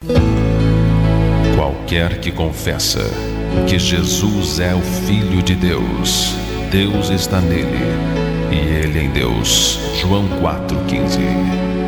Qualquer que confessa que Jesus é o Filho de Deus, Deus está nele e ele em Deus. João 4,15.